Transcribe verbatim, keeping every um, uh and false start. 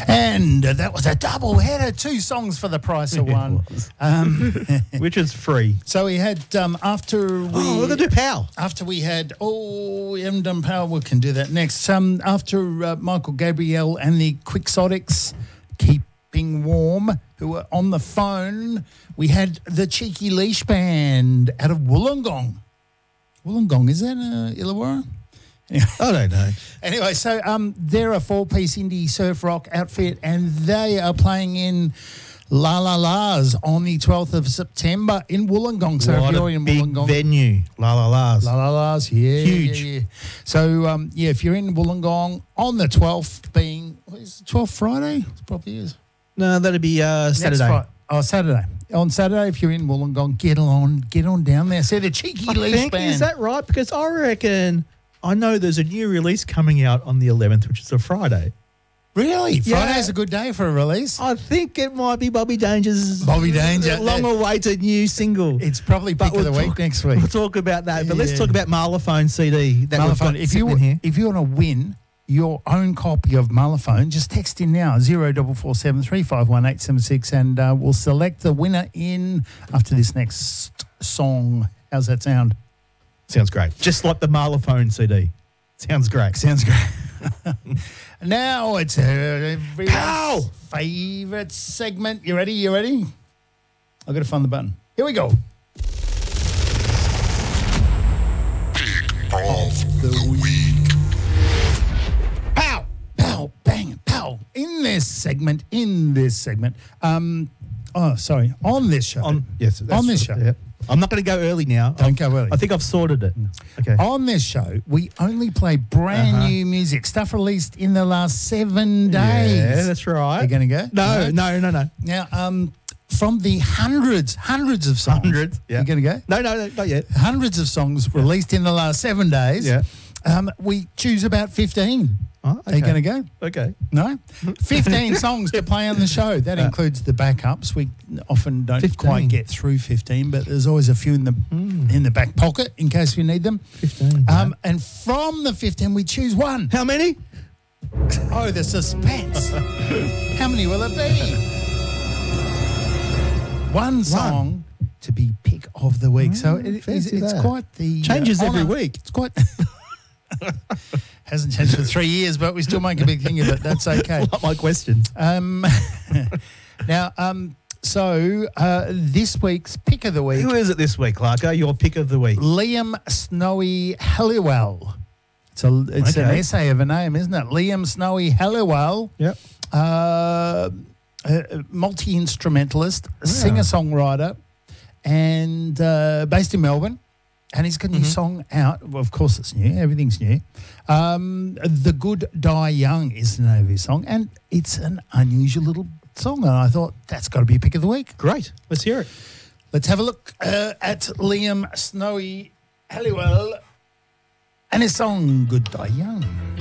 And that was a double header, two songs for the price of one. Um, Which is free. so we had, um, after we... Oh, we're going to do Pow. After we had, oh, we haven't done Power, we can do that next. Um, after uh, Michael Gabriel and the Quixotics, Keeping Warm, who were on the phone, we had the Cheeky Leash Band out of Wollongong. Wollongong, is that uh, Illawarra? Anyway. I don't know. Anyway, so um, they're a four-piece indie surf rock outfit, and they are playing in La La La's on the twelfth of September in Wollongong. So What if you're a in big Wollongong, venue. La La La's. La La La's, yeah, Huge. yeah, yeah. So um, yeah, if you're in Wollongong on the twelfth, being what is it, twelfth Friday, it probably is No, that'd be uh, Next Saturday. Fri- oh, Saturday. On Saturday, if you're in Wollongong, get on, get on down there. See the Cheeky I Leash think, Band. is that right? Because I reckon, I know there's a new release coming out on the eleventh, which is a Friday. Really? Yeah. Friday's a good day for a release. I think it might be Bobby Danger's Bobby Danger. long-awaited new single. It's probably But pick of the we'll week talk- next week. We'll talk about that. But let's Yeah. talk about Marlaphone C D that we've got Marlaphone. If sitting you in here. if you want to win your own copy of Marlaphone, just text in now zero double four seven three five one eight seven six, and uh, we'll select the winner in after this next song. How's that sound? Sounds great. Just like the Marlaphone C D. Sounds great. Sounds great. Now it's uh, everyone's Pow! favourite segment. You ready? You ready? I've got to find the button. Here we go. Pick of the week. Pow, pow, bang, pow. In this segment, in this segment, um, oh, sorry, on this show. On yes, that's On this true. show. Yeah. I'm not going to go early now. Don't I've- go early. I think I've sorted it. Okay. On this show, we only play brand Uh-huh. new music, stuff released in the last seven days. Yeah, that's right. Are you going to go? No, no, no, no. Now, um, from the hundreds, hundreds of songs. Hundreds, yeah. You going to go? No, no, no, not yet. Hundreds of songs released in the last seven days. Yeah. Um, we choose about fifteen. Oh, Are you okay. going to go? Okay. No? fifteen songs to play on the show. That includes the backups. We often don't fifteen. quite get through fifteen, but there's always a few in the in the back pocket in case we need them. fifteen. Um, and from the fifteen, we choose one. How many? Oh, the suspense. How many will it be? One song to be pick of the week. so it, it's, fancy it's that. quite the... Changes uh, every honour. week. It's quite... Hasn't changed for three years, but we still make a big thing of it. That's okay. Not my questions. Um, now, um, so uh, this week's pick of the week, Who is it this week, Clarko? Your pick of the week. Liam Snowy Halliwell. It's, a, it's an Okay. essay of a name, isn't it? Liam Snowy Halliwell, Yep. uh, a multi-instrumentalist, singer-songwriter, and uh, based in Melbourne. And he's got a new song out. Well, of course, it's new. Everything's new. Um, The Good Die Young is the name of his song. And it's an unusual little song. And I thought, that's got to be a pick of the week. Great. Let's hear it. Let's have a look uh, at Liam Snowy Halliwell and his song, Good Die Young.